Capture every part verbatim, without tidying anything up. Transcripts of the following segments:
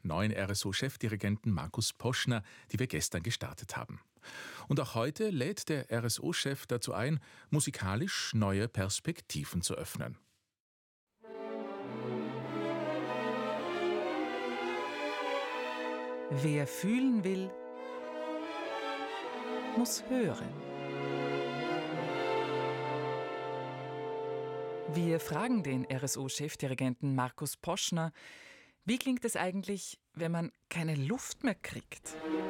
neuen R S O-Chefdirigenten Markus Poschner, die wir gestern gestartet haben. Und auch heute lädt der R S O-Chef dazu ein, musikalisch neue Perspektiven zu öffnen. Wer fühlen will, muss hören. Wir fragen den R S O-Chefdirigenten Markus Poschner, wie klingt es eigentlich, wenn man keine Luft mehr kriegt?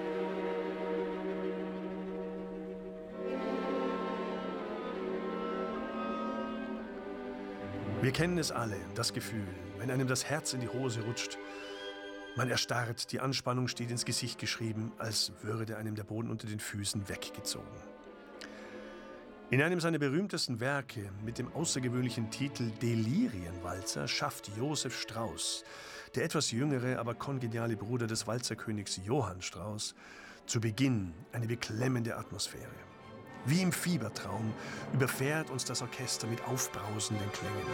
Wir kennen es alle, das Gefühl, wenn einem das Herz in die Hose rutscht. Man erstarrt, die Anspannung steht ins Gesicht geschrieben, als würde einem der Boden unter den Füßen weggezogen. In einem seiner berühmtesten Werke mit dem außergewöhnlichen Titel Delirienwalzer schafft Josef Strauss, der etwas jüngere, aber kongeniale Bruder des Walzerkönigs Johann Strauss, zu Beginn eine beklemmende Atmosphäre. Wie im Fiebertraum überfährt uns das Orchester mit aufbrausenden Klängen.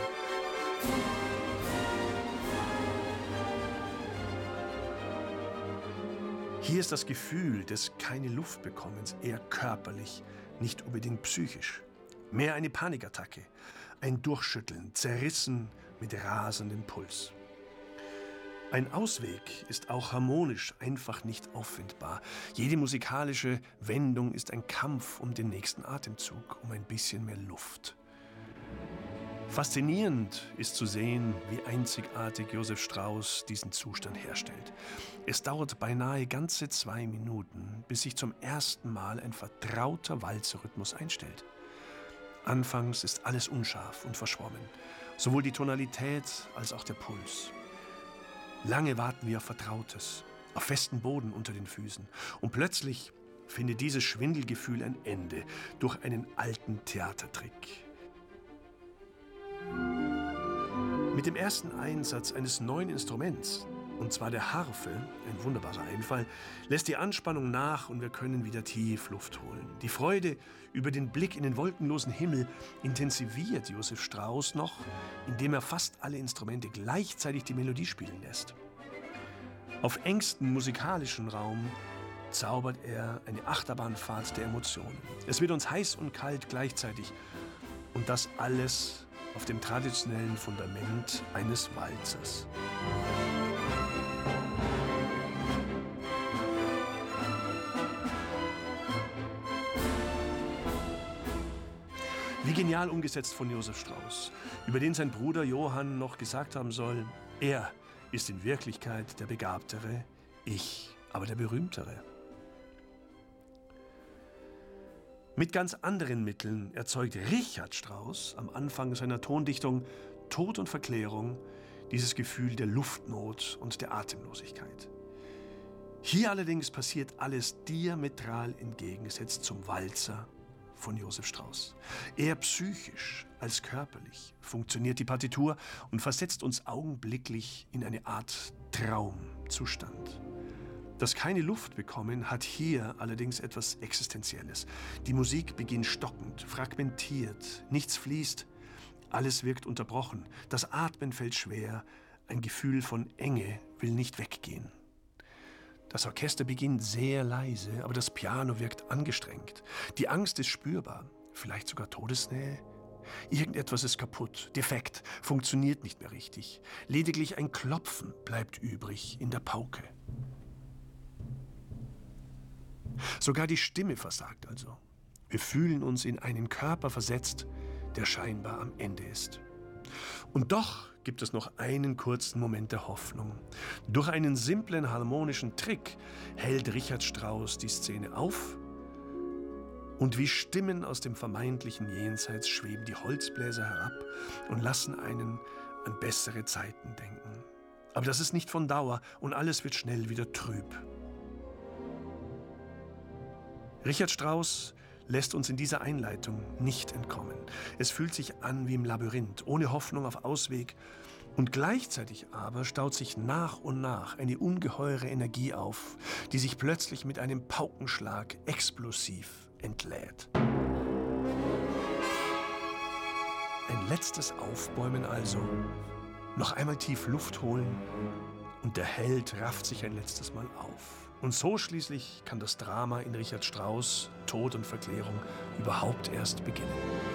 Hier ist das Gefühl des Keine-Luft-Bekommens eher körperlich, nicht unbedingt psychisch. Mehr eine Panikattacke, ein Durchschütteln, zerrissen mit rasendem Puls. Ein Ausweg ist auch harmonisch einfach nicht auffindbar. Jede musikalische Wendung ist ein Kampf um den nächsten Atemzug, um ein bisschen mehr Luft. Faszinierend ist zu sehen, wie einzigartig Josef Strauss diesen Zustand herstellt. Es dauert beinahe ganze zwei Minuten, bis sich zum ersten Mal ein vertrauter Walzerrhythmus einstellt. Anfangs ist alles unscharf und verschwommen, sowohl die Tonalität als auch der Puls. Lange warten wir auf Vertrautes, auf festen Boden unter den Füßen. Und plötzlich findet dieses Schwindelgefühl ein Ende durch einen alten Theatertrick. Mit dem ersten Einsatz eines neuen Instruments, und zwar der Harfe, ein wunderbarer Einfall, lässt die Anspannung nach und wir können wieder tief Luft holen. Die Freude über den Blick in den wolkenlosen Himmel intensiviert Josef Strauss noch, indem er fast alle Instrumente gleichzeitig die Melodie spielen lässt. Auf engstem musikalischen Raum zaubert er eine Achterbahnfahrt der Emotionen. Es wird uns heiß und kalt gleichzeitig und das alles auf dem traditionellen Fundament eines Walzers. Wie genial umgesetzt von Josef Strauss, über den sein Bruder Johann noch gesagt haben soll, er ist in Wirklichkeit der Begabtere, ich aber der Berühmtere. Mit ganz anderen Mitteln erzeugt Richard Strauss am Anfang seiner Tondichtung Tod und Verklärung dieses Gefühl der Luftnot und der Atemlosigkeit. Hier allerdings passiert alles diametral entgegengesetzt zum Walzer von Josef Strauss. Eher psychisch als körperlich funktioniert die Partitur und versetzt uns augenblicklich in eine Art Traumzustand. Das keine Luft bekommen hat hier allerdings etwas Existenzielles. Die Musik beginnt stockend, fragmentiert, nichts fließt, alles wirkt unterbrochen, das Atmen fällt schwer, ein Gefühl von Enge will nicht weggehen. Das Orchester beginnt sehr leise, aber das Piano wirkt angestrengt. Die Angst ist spürbar, vielleicht sogar Todesnähe. Irgendetwas ist kaputt, defekt, funktioniert nicht mehr richtig. Lediglich ein Klopfen bleibt übrig in der Pauke. Sogar die Stimme versagt also. Wir fühlen uns in einen Körper versetzt, der scheinbar am Ende ist. Und doch gibt es noch einen kurzen Moment der Hoffnung. Durch einen simplen harmonischen Trick hält Richard Strauss die Szene auf und wie Stimmen aus dem vermeintlichen Jenseits schweben die Holzbläser herab und lassen einen an bessere Zeiten denken. Aber das ist nicht von Dauer und alles wird schnell wieder trüb. Richard Strauss lässt uns in dieser Einleitung nicht entkommen. Es fühlt sich an wie im Labyrinth, ohne Hoffnung auf Ausweg. Und gleichzeitig aber staut sich nach und nach eine ungeheure Energie auf, die sich plötzlich mit einem Paukenschlag explosiv entlädt. Ein letztes Aufbäumen also, noch einmal tief Luft holen Und der Held rafft sich ein letztes Mal auf. Und so schließlich kann das Drama in Richard Strauss' Tod und Verklärung überhaupt erst beginnen.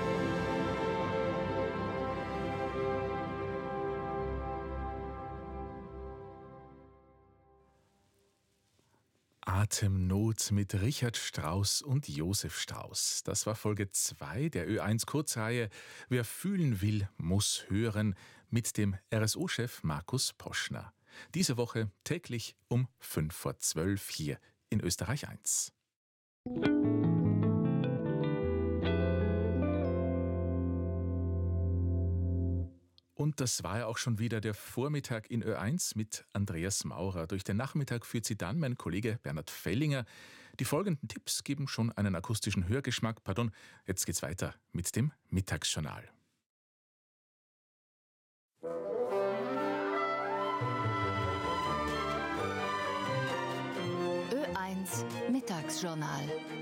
Atemnot mit Richard Strauss und Josef Strauss. Das war Folge zwei der Ö eins Kurzreihe Wer fühlen will, muss hören mit dem R S O-Chef Markus Poschner. Diese Woche täglich um fünf vor zwölf hier in Österreich eins. Und das war ja auch schon wieder der Vormittag in Ö eins mit Andreas Maurer. Durch den Nachmittag führt sie dann mein Kollege Bernhard Fellinger. Die folgenden Tipps geben schon einen akustischen Hörgeschmack. Pardon, jetzt geht's weiter mit dem Mittagsjournal. Ö eins Mittagsjournal.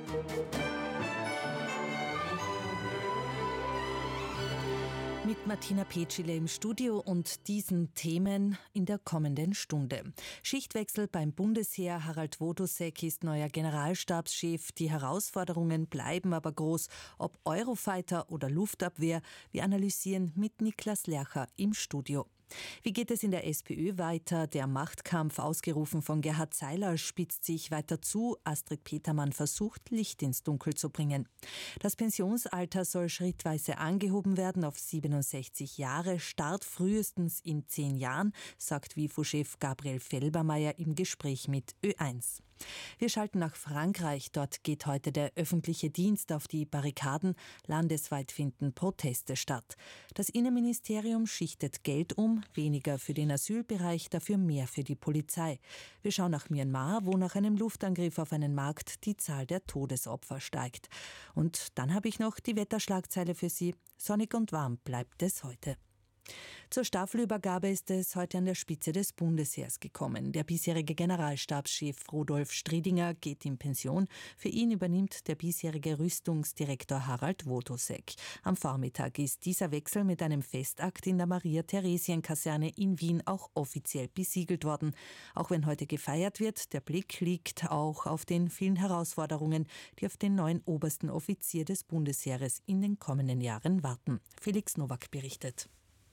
Mit Martina Petschile im Studio und diesen Themen in der kommenden Stunde. Schichtwechsel beim Bundesheer. Harald Wodusek ist neuer Generalstabschef. Die Herausforderungen bleiben aber groß. Ob Eurofighter oder Luftabwehr, wir analysieren mit Niklas Lercher im Studio. Wie geht es in der SPÖ weiter? Der Machtkampf, ausgerufen von Gerhard Seiler, spitzt sich weiter zu. Astrid Petermann versucht, Licht ins Dunkel zu bringen. Das Pensionsalter soll schrittweise angehoben werden auf siebenundsechzig Jahre, Start frühestens in zehn Jahren, sagt WIFO-Chef Gabriel Felbermayr im Gespräch mit Ö eins. Wir schalten nach Frankreich. Dort geht heute der öffentliche Dienst auf die Barrikaden. Landesweit finden Proteste statt. Das Innenministerium schichtet Geld um, weniger für den Asylbereich, dafür mehr für die Polizei. Wir schauen nach Myanmar, wo nach einem Luftangriff auf einen Markt die Zahl der Todesopfer steigt. Und dann habe ich noch die Wetterschlagzeile für Sie. Sonnig und warm bleibt es heute. Zur Staffelübergabe ist es heute an der Spitze des Bundesheers gekommen. Der bisherige Generalstabschef Rudolf Striedinger geht in Pension. Für ihn übernimmt der bisherige Rüstungsdirektor Harald Wodusek. Am Vormittag ist dieser Wechsel mit einem Festakt in der Maria-Theresien-Kaserne in Wien auch offiziell besiegelt worden. Auch wenn heute gefeiert wird, der Blick liegt auch auf den vielen Herausforderungen, die auf den neuen obersten Offizier des Bundesheeres in den kommenden Jahren warten. Felix Nowak berichtet.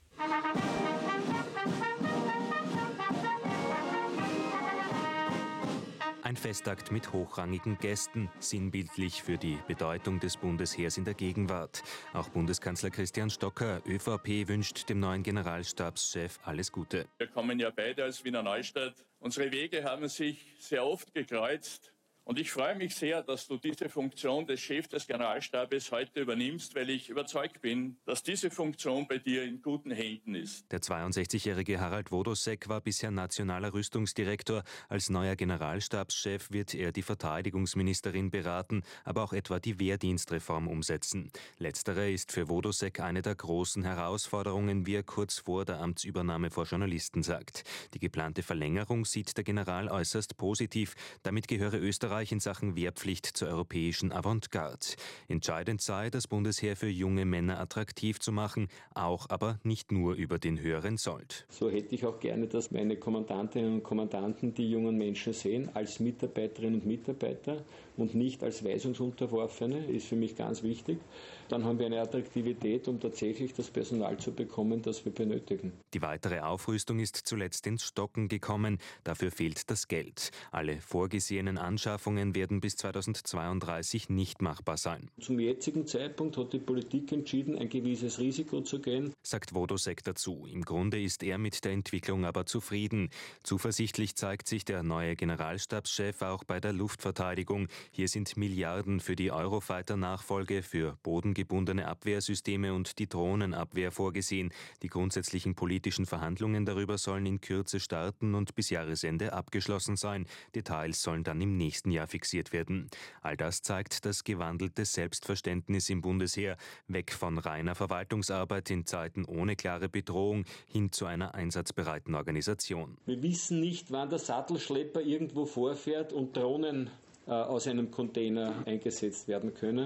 Ein Festakt mit hochrangigen Gästen, sinnbildlich für die Bedeutung des Bundesheers in der Gegenwart. Auch Bundeskanzler Christian Stocker, ÖVP, wünscht dem neuen Generalstabschef alles Gute. Wir kommen ja beide aus Wiener Neustadt. Unsere Wege haben sich sehr oft gekreuzt. Und ich freue mich sehr, dass du diese Funktion des Chefs des Generalstabes heute übernimmst, weil ich überzeugt bin, dass diese Funktion bei dir in guten Händen ist. Der zweiundsechzigjährige Harald Wodusek war bisher nationaler Rüstungsdirektor. Als neuer Generalstabschef wird er die Verteidigungsministerin beraten, aber auch etwa die Wehrdienstreform umsetzen. Letztere ist für Wodusek eine der großen Herausforderungen, wie er kurz vor der Amtsübernahme vor Journalisten sagt. Die geplante Verlängerung sieht der General äußerst positiv. Damit gehöre Österreich in Sachen Wehrpflicht zur europäischen Avantgarde. Entscheidend sei, das Bundesheer für junge Männer attraktiv zu machen, auch aber nicht nur über den höheren Sold. So hätte ich auch gerne, dass meine Kommandantinnen und Kommandanten die jungen Menschen sehen als Mitarbeiterinnen und Mitarbeiter und nicht als Weisungsunterworfene, ist für mich ganz wichtig. Dann haben wir eine Attraktivität, um tatsächlich das Personal zu bekommen, das wir benötigen. Die weitere Aufrüstung ist zuletzt ins Stocken gekommen. Dafür fehlt das Geld. Alle vorgesehenen Anschaffungen werden bis zweitausendzweiunddreißig nicht machbar sein. Zum jetzigen Zeitpunkt hat die Politik entschieden, ein gewisses Risiko zu gehen, sagt Wodusek dazu. Im Grunde ist er mit der Entwicklung aber zufrieden. Zuversichtlich zeigt sich der neue Generalstabschef auch bei der Luftverteidigung. Hier sind Milliarden für die Eurofighter-Nachfolge, für bodengebundene Abwehrsysteme und die Drohnenabwehr vorgesehen. Die grundsätzlichen politischen Verhandlungen darüber sollen in Kürze starten und bis Jahresende abgeschlossen sein. Details sollen dann im nächsten Jahr fixiert werden. All das zeigt das gewandelte Selbstverständnis im Bundesheer. Weg von reiner Verwaltungsarbeit in Zeiten ohne klare Bedrohung hin zu einer einsatzbereiten Organisation. Wir wissen nicht, wann der Sattelschlepper irgendwo vorfährt und Drohnen äh, aus einem Container eingesetzt werden können.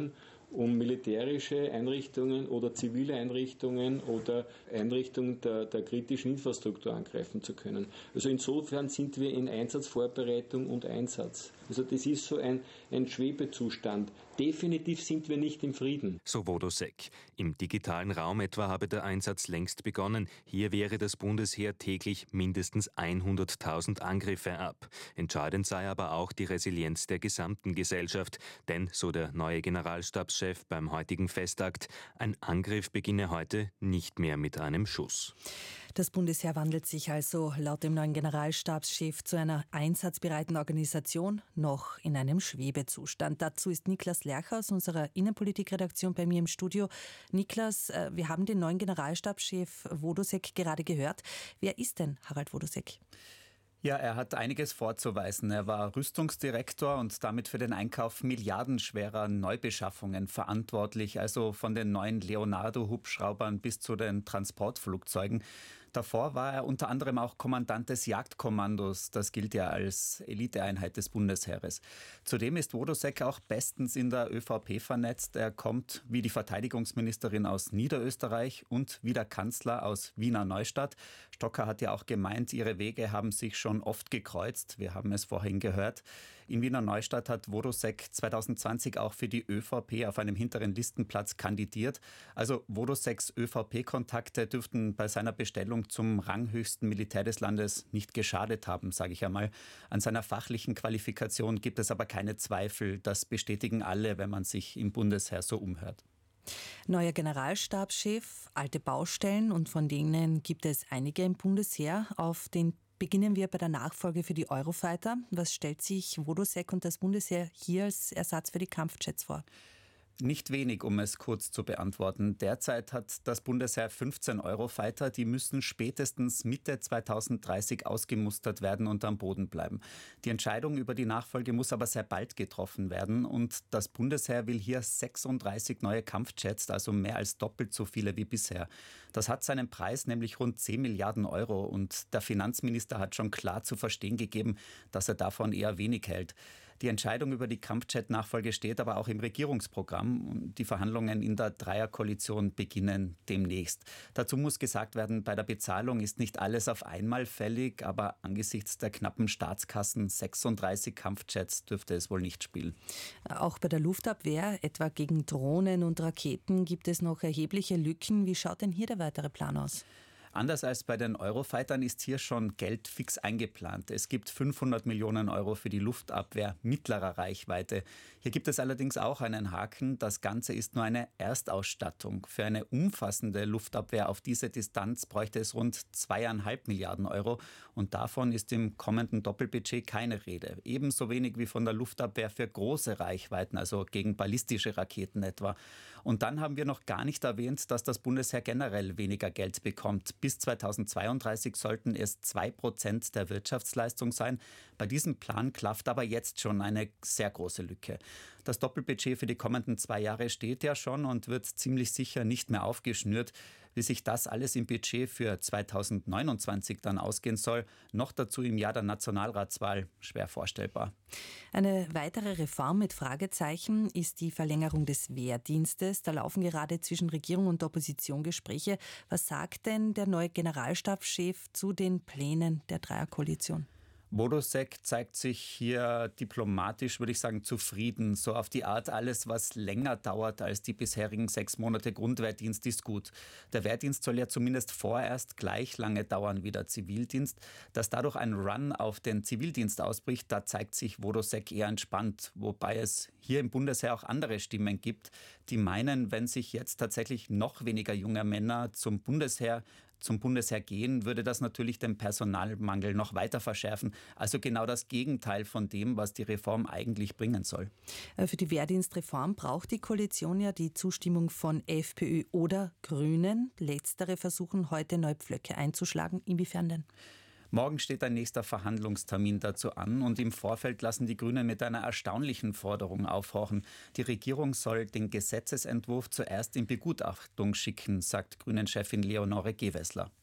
um militärische Einrichtungen oder zivile Einrichtungen oder Einrichtungen der, der kritischen Infrastruktur angreifen zu können. Also insofern sind wir in Einsatzvorbereitung und Einsatz. Also das ist so ein, ein Schwebezustand. Definitiv sind wir nicht im Frieden. So Wodosek. Im digitalen Raum etwa habe der Einsatz längst begonnen. Hier wehre das Bundesheer täglich mindestens hunderttausend Angriffe ab. Entscheidend sei aber auch die Resilienz der gesamten Gesellschaft. Denn, so der neue Generalstabschef beim heutigen Festakt, ein Angriff beginne heute nicht mehr mit einem Schuss. Das Bundesheer wandelt sich also laut dem neuen Generalstabschef zu einer einsatzbereiten Organisation, noch in einem Schwebezustand. Dazu ist Niklas Lercher aus unserer Innenpolitikredaktion bei mir im Studio. Niklas, wir haben den neuen Generalstabschef Wodosek gerade gehört. Wer ist denn Harald Wodosek? Ja, er hat einiges vorzuweisen. Er war Rüstungsdirektor und damit für den Einkauf milliardenschwerer Neubeschaffungen verantwortlich, also von den neuen Leonardo-Hubschraubern bis zu den Transportflugzeugen. Davor war er unter anderem auch Kommandant des Jagdkommandos. Das gilt ja als Eliteeinheit des Bundesheeres. Zudem ist Wodosek auch bestens in der ÖVP vernetzt. Er kommt wie die Verteidigungsministerin aus Niederösterreich und wie der Kanzler aus Wiener Neustadt. Stocker hat ja auch gemeint, ihre Wege haben sich schon oft gekreuzt. Wir haben es vorhin gehört. In Wiener Neustadt hat Wodosek zwanzig zwanzig auch für die ÖVP auf einem hinteren Listenplatz kandidiert. Also Wodoseks ÖVP-Kontakte dürften bei seiner Bestellung zum ranghöchsten Militär des Landes nicht geschadet haben, sage ich einmal. An seiner fachlichen Qualifikation gibt es aber keine Zweifel. Das bestätigen alle, wenn man sich im Bundesheer so umhört. Neuer Generalstabschef, alte Baustellen und von denen gibt es einige im Bundesheer. Auf den beginnen wir bei der Nachfolge für die Eurofighter. Was stellt sich Wodosek und das Bundesheer hier als Ersatz für die Kampfjets vor? Nicht wenig, um es kurz zu beantworten. Derzeit hat das Bundesheer fünfzehn Eurofighter, die müssen spätestens Mitte zweitausenddreißig ausgemustert werden und am Boden bleiben. Die Entscheidung über die Nachfolge muss aber sehr bald getroffen werden und das Bundesheer will hier sechsunddreißig neue Kampfjets, also mehr als doppelt so viele wie bisher. Das hat seinen Preis, nämlich rund zehn Milliarden Euro und der Finanzminister hat schon klar zu verstehen gegeben, dass er davon eher wenig hält. Die Entscheidung über die Kampfjet-Nachfolge steht aber auch im Regierungsprogramm. Die Verhandlungen in der Dreierkoalition beginnen demnächst. Dazu muss gesagt werden, bei der Bezahlung ist nicht alles auf einmal fällig, aber angesichts der knappen Staatskassen sechsunddreißig Kampfjets dürfte es wohl nicht spielen. Auch bei der Luftabwehr, etwa gegen Drohnen und Raketen, gibt es noch erhebliche Lücken. Wie schaut denn hier der weitere Plan aus? Anders als bei den Eurofightern ist hier schon Geld fix eingeplant. Es gibt fünfhundert Millionen Euro für die Luftabwehr mittlerer Reichweite. Hier gibt es allerdings auch einen Haken. Das Ganze ist nur eine Erstausstattung. Für eine umfassende Luftabwehr auf diese Distanz bräuchte es rund zweieinhalb Milliarden Euro. Und davon ist im kommenden Doppelbudget keine Rede. Ebenso wenig wie von der Luftabwehr für große Reichweiten, also gegen ballistische Raketen etwa. Und dann haben wir noch gar nicht erwähnt, dass das Bundesheer generell weniger Geld bekommt. Bis zweitausendzweiunddreißig sollten es zwei Prozent der Wirtschaftsleistung sein. Bei diesem Plan klafft aber jetzt schon eine sehr große Lücke. Das Doppelbudget für die kommenden zwei Jahre steht ja schon und wird ziemlich sicher nicht mehr aufgeschnürt. Wie sich das alles im Budget für zweitausendneunundzwanzig dann ausgehen soll, noch dazu im Jahr der Nationalratswahl, schwer vorstellbar. Eine weitere Reform mit Fragezeichen ist die Verlängerung des Wehrdienstes. Da laufen gerade zwischen Regierung und Opposition Gespräche. Was sagt denn der neue Generalstabschef zu den Plänen der Dreierkoalition? Wodosek zeigt sich hier diplomatisch, würde ich sagen, zufrieden. So auf die Art, alles, was länger dauert als die bisherigen sechs Monate Grundwehrdienst, ist gut. Der Wehrdienst soll ja zumindest vorerst gleich lange dauern wie der Zivildienst. Dass dadurch ein Run auf den Zivildienst ausbricht, da zeigt sich Wodosek eher entspannt. Wobei es hier im Bundesheer auch andere Stimmen gibt, die meinen, wenn sich jetzt tatsächlich noch weniger junge Männer zum Bundesheer zum Bundesheer gehen, würde das natürlich den Personalmangel noch weiter verschärfen. Also genau das Gegenteil von dem, was die Reform eigentlich bringen soll. Für die Wehrdienstreform braucht die Koalition ja die Zustimmung von FPÖ oder Grünen. Letztere versuchen heute neue Pflöcke einzuschlagen. Inwiefern denn? Morgen steht ein nächster Verhandlungstermin dazu an und im Vorfeld lassen die Grünen mit einer erstaunlichen Forderung aufhorchen. Die Regierung soll den Gesetzesentwurf zuerst in Begutachtung schicken, sagt Grünen-Chefin Leonore Gewessler.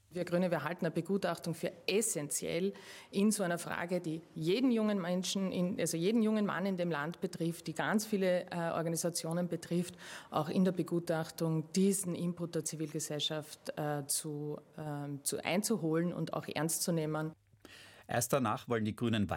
Wir Grüne, wir halten eine Begutachtung für essentiell in so einer Frage, die jeden jungen Menschen, in, also jeden jungen Mann in dem Land betrifft, die ganz viele äh, Organisationen betrifft, auch in der Begutachtung diesen Input der Zivilgesellschaft äh, zu, äh, zu einzuholen und auch ernst zu nehmen. Erst danach wollen die Grünen weiter